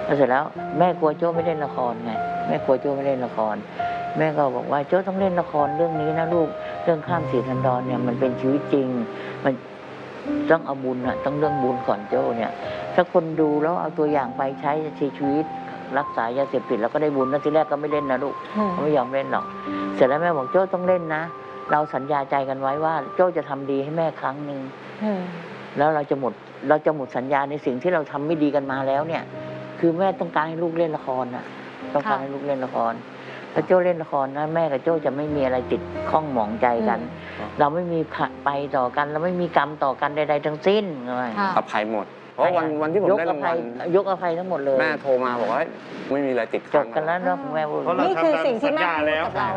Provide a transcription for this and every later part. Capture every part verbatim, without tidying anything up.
เสร็จแล้วแม่กลัวโจ้ไม่เล่นละครไงแม่กลัวโจ้ไม่เล่นละครแม่ก็บอกว่าโจ้ต้องเล่นละครเรื่องนี้นะลูกเรื่องข้ามสีทันดรเนี่ยมันเป็นชีวิตจริงมันต้องเอาบุญอะต้องเรื่องบุญก่อนโจ้เนี่ยถ้าคนดูแล้วเอาตัวอย่างไปใช้ชีวิตรักษายาเสพติดแล้วก็ได้บุญนะทีแรกก็ไม่เล่นนะลูกเขาไม่ยอมเล่นหรอกเสร็จแล้วแม่บอกโจ้ต้องเล่นนะเราสัญญาใจกันไว้ว่าโจ้จะทำดีให้แม่ครั้งหนึ่งแล้วเราจะหมดเราจะหมดสัญญาในสิ่งที่เราทำไม่ดีกันมาแล้วเนี่ยคือแม่ต้องการให้ลูกเล่นละครน่ะต้องการให้ลูกเล่นละครถ้าโจ้เล่นละครนะแม่กับโจ้จะไม่มีอะไรติดข้องหมองใจกันเราไม่มีไปต่อกันเราไม่มีกรรมต่อกันใดๆทั้งสิ้นเลยอภัยหมดเพราะวันวันที่ผมได้รางวัลยกอภัยทั้งหมดเลยแม่โทรมาบอกว่าไม่มีอะไรติดจบกันแล้วเนาะแม่นี่คือสิ่งที่แม่พูดกับเรา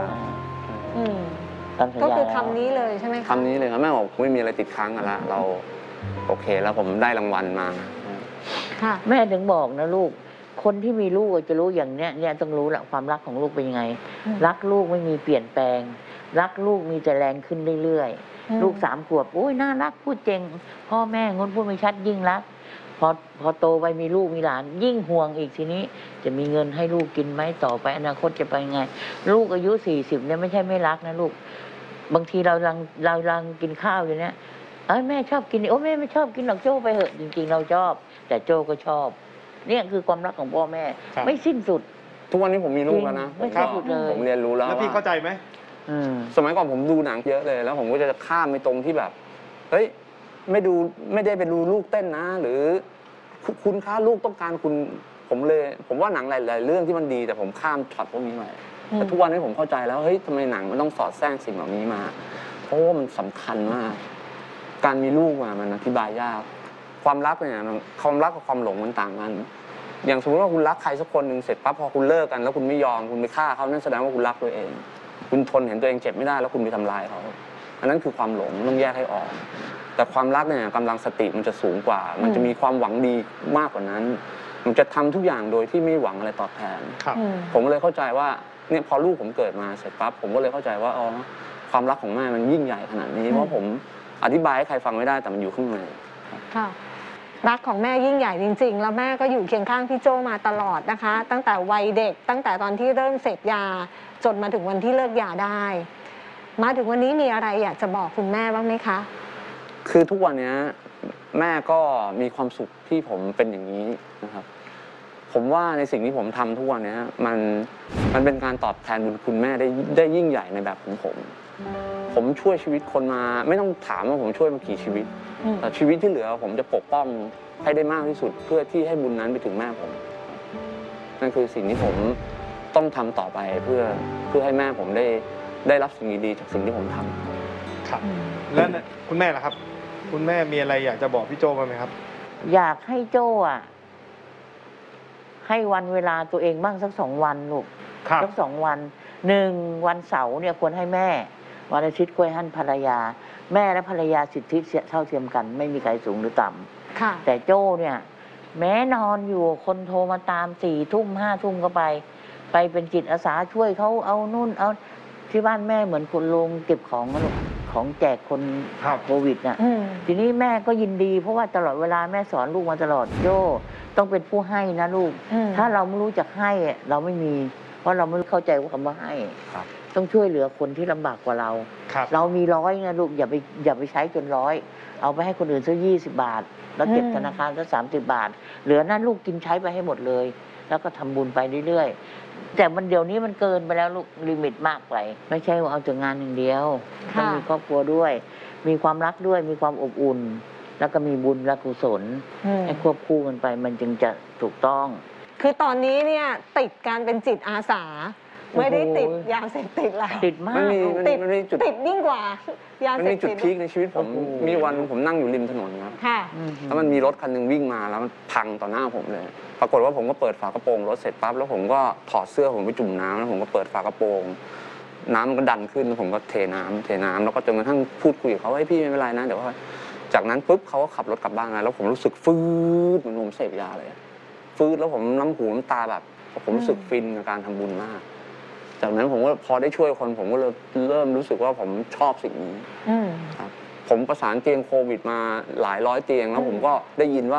ก็คือคำนี้เลยใช่ไหมคะคำนี้เลยครับแม่บอกไม่มีอะไรติดค้างกันละเราโอเคแล้วผมได้รางวัลมาแม่ถึงบอกนะลูกคนที่มีลูกจะรู้อย่างเนี้ยเนี่ยต้องรู้แหละความรักของลูกเป็นยังไงรักลูกไม่มีเปลี่ยนแปลงรักลูกมีแต่แรงขึ้นเรื่อยๆลูกสามขวบโอ้ยน่ารักพูดเจ๋งพ่อแม่งดพูดไม่ชัดยิ่งรักพอพอโตไปมีลูกมีหลานยิ่งห่วงอีกทีนี้จะมีเงินให้ลูกกินไหมต่อไปอนาคตจะไปไงลูกอายุสี่สิบเนี่ยไม่ใช่ไม่รักนะลูกบางทีเราลังเราลังกินข้าวอยู่เนี่ยเอ้ยแม่ชอบกินโอ้แม่ไม่ชอบกินหรอกโจ้ไปเหอะจริงๆเราชอบแต่โจ้ก็ชอบเนี่ยคือความรักของพ่อแม่ไม่สิ้นสุดทุกวันนี้ผมมีลูกแล้วนะไม่สิ้นสุดเลยผมเรียนรู้แล้วแล้วพี่เข้าใจไหมสมัยก่อนผมดูหนังเยอะเลยแล้วผมก็จะข้ามไปตรงที่แบบเฮ้ยไม่ดูไม่ได้ไปดูลูกเต้นนะหรือคุณค่าลูกต้องการคุณผมเลยผมว่าหนังหลายๆเรื่องที่มันดีแต่ผมข้ามช็อตพวกนี้ไปแต่ทุกวันนี้ผมเข้าใจแล้วเฮ้ยทำไมหนังมันต้องสอดแทรกสิ่งเหล่านี้มาเพราะว่ามันสำคัญมากการมีลูกมามันอธิบายยากความรักเนี่ยความรักกับความหลงมันต่างกันอย่างสมมติว่าคุณรักใครสักคนหนึ่งเสร็จปั๊บพอคุณเลิกกันแล้วคุณไม่ยอมคุณไปฆ่าเขานั่นแสดงว่าคุณรักตัวเองคุณทนเห็นตัวเองเจ็บไม่ได้แล้วคุณไปทำลายเขาอันนั้นคือความหลงต้องแยกให้ออกแต่ความรักเนี่ยกำลังสติมันจะสูงกว่ามันจะมีความหวังดีมากกว่านั้นมันจะทำทุกอย่างโดยที่ไม่หวังอะไรตอบแทนผมเลยเข้าใจว่าเนี่ยพอลูกผมเกิดมาเสร็จปั๊บผมก็เลยเข้าใจว่าอ๋อความรักของแม่มันยิ่งใหญ่ขนาดนี้เพราะผมอธิบายให้ใครฟังไม่ได้แต่มันอยู่ข้างในค่ะรักของแม่ยิ่งใหญ่จริงๆแล้วแม่ก็อยู่เคียงข้างพี่โจมาตลอดนะคะตั้งแต่วัยเด็กตั้งแต่ตอนที่เริ่มเสพยาจนมาถึงวันที่เลิกยาได้มาถึงวันนี้มีอะไรอยากจะบอกคุณแม่บ้างไหมคะคือทุกวันนี้แม่ก็มีความสุขที่ผมเป็นอย่างนี้นะครับผมว่าในสิ่งที่ผมทำทุกวันนี้มันมันเป็นการตอบแทนบุญคุณแม่ได้ได้ยิ่งใหญ่ในแบบของผมผมช่วยชีวิตคนมาไม่ต้องถามว่าผมช่วยมากี่ชีวิตแต่ชีวิตที่เหลือผมจะปกป้องให้ได้มากที่สุดเพื่อที่ให้บุญนั้นไปถึงแม่ผมนั่นคือสิ่งที่ผมต้องทำต่อไปเพื่อเพื่อให้แม่ผมได้ได้รับสิ่งดีๆจากสิ่งที่ผมทำครับแล้วคุณแม่ล่ะครับคุณแม่มีอะไรอยากจะบอกพี่โจบ้างไหมครับอยากให้โจ้อ่ะให้วันเวลาตัวเองบ้างสักสองวันลูกสักสองวันหนึ่งวันเสาร์เนี่ยควรให้แม่วันอาทิตย์ควรให้ภรรยาแม่และภรรยาสิทธิเท่าเทียมกันไม่มีใครสูงหรือต่ำแต่โจ้เนี่ยแม้นอนอยู่คนโทรมาตามสี่ทุ่มห้าทุ่มก็ไปไปเป็นจิตอาสาช่วยเขาเอานู่นเอาที่บ้านแม่เหมือนคนลงเก็บของนะลูกของแจกคนโควิดน่ะทีนี้แม่ก็ยินดีเพราะว่าตลอดเวลาแม่สอนลูกมาตลอดโจ้ต้องเป็นผู้ให้นะลูกถ้าเราไม่รู้จักให้เราไม่มีเพราะเราไม่เข้าใจว่าคำว่าให้ต้องช่วยเหลือคนที่ลำบากกว่าเราเรามีร้อยนะลูกอย่าไปอย่าไปใช้จนร้อยเอาไปให้คนอื่นสักยี่สิบบาทแล้วเก็บธนาคารสักสามสิบบาทเหลือนั้นลูกกินใช้ไปให้หมดเลยแล้วก็ทำบุญไปเรื่อยๆแต่มันเดี๋ยวนี้มันเกินไปแล้วลูกลิมิตมากไปไม่ใช่ว่าเอาแต่งานอย่างเดียวต้องมีครอบครัวด้วยมีความรักด้วยมีความอบอุ่นแล้วก็มีบุญและกุศลให้ควบคู่กันไปมันจึงจะถูกต้องคือตอนนี้เนี่ยติดการเป็นจิตอาสาไม่ได้ติดยาเสพติดแล้วติดมากติดติดยิ่งกว่ายาเสพติดมันมีจุดพีคในชีวิตผมมีวันผมนั่งอยู่ริมถนนครับแล้วมันมีรถคันหนึ่งวิ่งมาแล้วมันพังต่อหน้าผมเลยปรากฏว่าผมก็เปิดฝากระโปรงรถเสร็จปั๊บแล้วผมก็ถอดเสื้อผมไปจุ่มน้ำแล้วผมก็เปิดฝากระโปรงน้ำมันก็ดันขึ้นแล้วผมก็เทน้ำเทน้ำแล้วก็จนกระทั่งพูดคุยกับเขาให้พี่ไม่เป็นไรนะเดี๋ยวว่าจากนั้นปุ๊บเขาก็ขับรถกลับบ้านมาแล้วผมรู้สึกฟื้นเหมือนผมเสพยาเลยฟื้นแล้วผมน้ำหูน้ำตาแบบผมรู้สึกฟินกับการทำบุญมากจากนั้นผมก็พอได้ช่วยคนผมก็เลยเริ่มรู้สึกว่าผมชอบสิ่งนี้ครับผมประสานเตียงโควิดมาหลายร้อยเตียงแล้วผมก็ได้ยินว่าค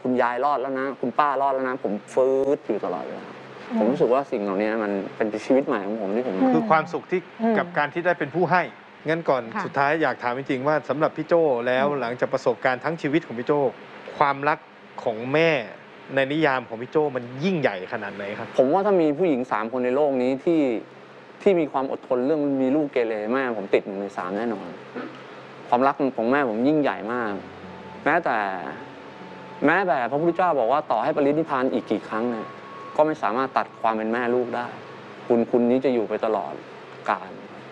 คุณยายรอดแล้วนะคุณป้ารอดแล้วนะผมฟื้นอยู่ตลอดเวลาผมรู้สึกว่าสิ่งเหล่านี้มันเป็นชีวิตใหม่ของผมที่ผมคือความสุขที่อืมกับการที่ได้เป็นผู้ให้งั้นก่อนค่ะสุดท้ายอยากถามจริงๆว่าสำหรับพี่โจ้แล้วหลังจากประสบการณ์ทั้งชีวิตของพี่โจ้ความรักของแม่ในนิยามของพี่โจ้มันยิ่งใหญ่ขนาดไหนครับผมว่าถ้ามีผู้หญิงสามคนในโลกนี้ที่ที่มีความอดทนเรื่องมีลูกเกเรแม่ผมติดหนึ่งในสามแน่นอน ความรักของแม่ผมยิ่งใหญ่มาก แม้แต่แม้แต่พระพุทธเจ้าบอกว่าต่อให้ปรินิพพานอีกกี่ครั้งเนี่ยก็ไม่สามารถตัดความเป็นแม่ลูกได้ คุณคุณนี้จะอยู่ไปตลอดกาล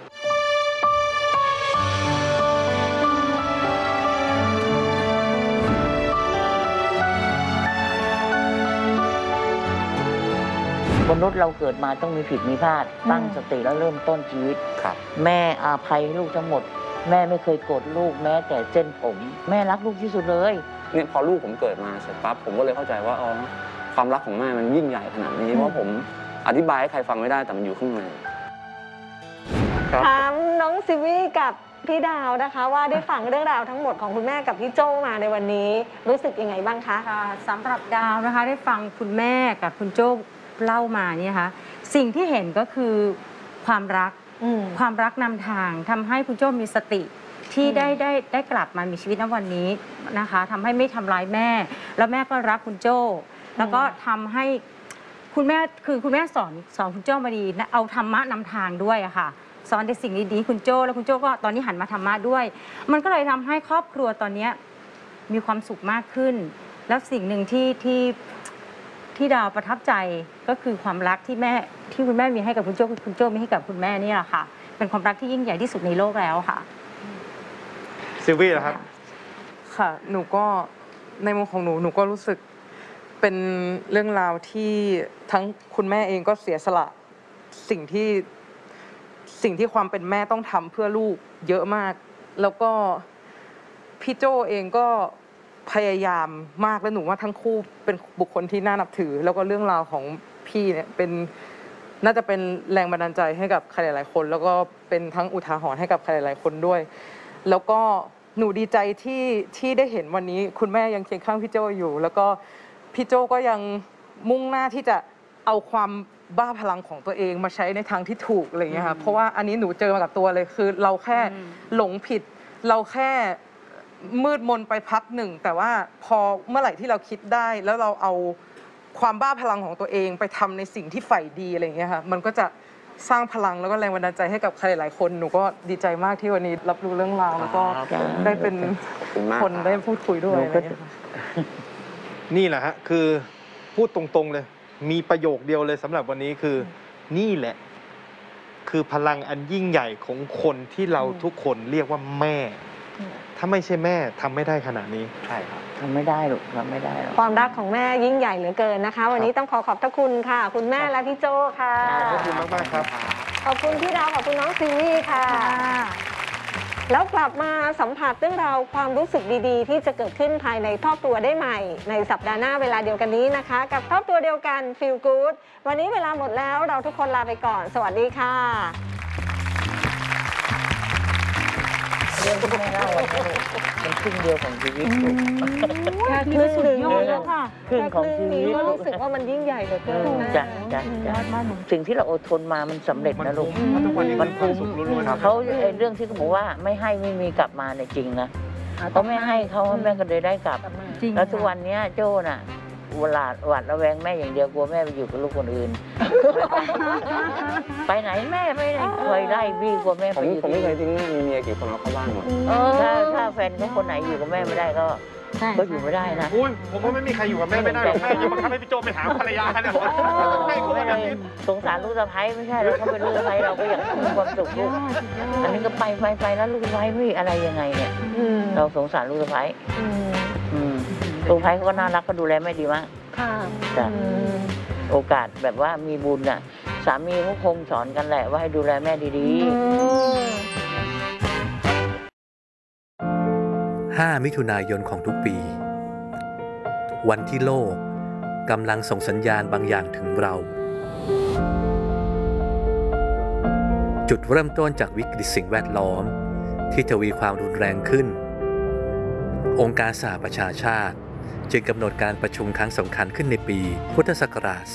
มนุษย์เราเกิดมาต้องมีผิดมีพลาดตั้งสติแล้วเริ่มต้นชีวิตครับแม่อาภัยให้ลูกทั้งหมด แม่ไม่เคยโกรธลูกแม้แต่เส้นผม แม่รักลูกที่สุดเลยเนี่ยพอลูกผมเกิดมาเสร็จปั๊บผมก็เลยเข้าใจว่าอ๋อความรักของแม่มันยิ่งใหญ่ขนาดนี้เพราะผมอธิบายให้ใครฟังไม่ได้แต่มันอยู่ข้างในถามน้องซิวี่กับพี่ดาวนะคะ ว่าได้ฟังเรื่องราวทั้งหมดของคุณแม่กับพี่โจ้มาในวันนี้รู้สึกยังไงบ้างคะค่ะสำหรับดาวนะคะได้ฟังคุณแม่กับคุณโจ้เล่ามาเนี่ยนะคะสิ่งที่เห็นก็คือความรักอืมความรักนำทางทำให้คุณโจ้มีสติที่อืมได้ได้ได้กลับมามีชีวิตณวันนี้นะคะทำให้ไม่ทำร้ายแม่ แล้วแม่ก็รักคุณโจ้แล้วก็ทำให้คุณแม่คือคุณแม่สอนสอนคุณโจ้มาดีนะเอาธรรมะนำทางด้วยอะค่ะสอนในสิ่งดีๆคุณโจ้แล้วคุณโจ้ก็ตอนนี้หันมาธรรมะด้วย มันก็เลยทำให้ครอบครัวตอนนี้มีความสุขมากขึ้น แล้วสิ่งหนึ่งที่ที่ที่ดาวประทับใจก็คือความรักที่แม่ที่คุณแม่มีให้กับคุณโจ้คุณโจ้มีให้กับคุณแม่นี่แหละค่ะเป็นความรักที่ยิ่งใหญ่ที่สุดในโลกแล้วค่ะซิลวี่เหรอครับค่ะ หนูก็ในมุมของหนู หนูก็รู้สึกเป็นเรื่องราวที่ทั้งคุณแม่เองก็เสียสละสิ่งที่สิ่งที่ความเป็นแม่ต้องทำเพื่อลูกเยอะมาก แล้วก็พี่โจเองก็พยายามมากและหนูว่าทั้งคู่เป็นบุคคลที่น่านับถือ แล้วก็เรื่องราวของพี่เนี่ยเป็นน่าจะเป็นแรงบันดาลใจให้กับใครหลายๆคน แล้วก็เป็นทั้งอุทาหรณ์ให้กับใครหลายๆคนด้วย แล้วก็หนูดีใจที่ที่ได้เห็นวันนี้คุณแม่ยังเคียงข้างพี่โจอยู่ แล้วก็พี่โจก็ยังมุ่งหน้าที่จะเอาความบ้าพลังของตัวเองมาใช้ในทางที่ถูกอะไรอย่างเงี้ยค่ะเพราะว่าอันนี้หนูเจอมากับตัวเลยคือเราแค่หลงผิด เราแค่มืดมนไปพักหนึ่งแต่ว่าพอเมื่อไหร่ที่เราคิดได้ แล้วเราเอาความบ้าพลังของตัวเองไปทำในสิ่งที่ใฝ่ดีอะไรอย่างเงี้ยค่ะมันก็จะสร้างพลังแล้วก็แรงบันดาลใจให้กับใครหลายคนหนูก็ดีใจมากที่วันนี้รับรู้เรื่องราวแล้วก็ครับได้เป็นขอบคุณมากคนได้พูดคุยด้วยอะไรอย่างเงี้ยค่ะนี่แหละฮะคือพูดตรงๆเลย มีประโยคเดียวเลยสำหรับวันนี้คือนี่แหละ คือพลังอันยิ่งใหญ่ของคนที่เราทุกคนเรียกว่าแม่ ถ้าไม่ใช่แม่ทำไม่ได้ขนาดนี้ใช่ครับทำไม่ได้หรอกทำไม่ได้หรอกความรักของแม่ยิ่งใหญ่เหลือเกินนะคะ วันนี้ต้องขอขอบพระคุณค่ะ คุณแม่และพี่โจค่ะขอบคุณมากๆครับขอบคุณพี่ดาวขอบคุณน้องซีวี่ค่ะ แล้วกลับมาสัมผัสเรื่องราวความรู้สึกดีๆ ที่จะเกิดขึ้นภายในครอบครัวได้ใหม่ ในสัปดาห์หน้าเวลาเดียวกันนี้นะคะ กับครอบครัวเดียวกัน Feel Good วันนี้เวลาหมดแล้วเราทุกคนลาไปก่อน สวัสดีค่ะเรื่องที่แม่เล่าอะลูกเป็นครึ่งเดียวของชีวิตลูกแค่นี้ก็สุดยอดแล้วค่ะครึ่งของชีวิตก็ลูกรู้สึกว่ามันยิ่งใหญ่เหลือเกินนะจ้ะจ้ะจ้ะสิ่งที่เราอดทนมามันสำเร็จนะลูกมันคุ้มทุกวันนี้มันคุ้มสุขล้วนๆครับเขาไอ้เรื่องที่เขาบอกว่าไม่ให้ไม่มีกลับมาเนี่ยจริงนะเขาไม่ให้เขาแม่ก็เลยได้กลับจริงแล้วทุกวันเนี้ยโจ้น่ะหวาดหวาดระแวงแม่อย่างเดียวกลัวแม่ไปอยู่กับลูกคนอื่น ไปไหนแม่ไม่ได้เคยไล่บี้กลัวแม่ผไปมอยู่ผมที่ไม่เคอื่ยนทิ้งแม่มีเมียกี่คนเอาเข้าบ้านหมดถ้าถ้าแฟนเขาคนไหนอยู่กับแม่ไม่ได้ก็ใช่ก็อยู่ไม่ได้นะอุ้ยผมว่าไม่มีใครอยู่กับแม่ไม่ได้หรอกแม่จะบังคับให้พี่โจไปหาภรรยาเนี่ยแม่ก็ไม่ไม่เลได้ยสงสารลูกสะใภ้ไม่ใช่แล้วเขาเป็นลูกสะใภ้เราก็อยากมีความสุขลูกอันนี้ก็ไปไปไปแล้วลูกสะใภ้ไม่อะไรยังไงเนี่ยอืมเราสงสารลูกสะใภ้อืมอืมลูกสะใภ้เขาก็น่ารักก็ดูแลแม่ดีมากค่ะจ้ะอืมโอกาสแบบว่ามีบุญน่ะ สามีเขาคงสอนกันแหละว่าให้ดูแลแม่ดีอืมห้ามิถุนายนของทุกปี วันที่โลกกำลังส่งสัญญาณบางอย่างถึงเรา จุดเริ่มต้นจากวิกฤตสิ่งแวดล้อมที่ทวีความรุนแรงขึ้น องค์การสหประชาชาติจึงกำหนดการประชุมครั้งสำคัญขึ้นในปีพุทธศักราช